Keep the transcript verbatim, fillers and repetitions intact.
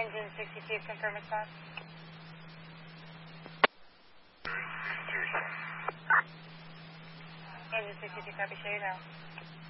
Engine sixty-two, confirm response. Engine sixty-two, copy, show you now.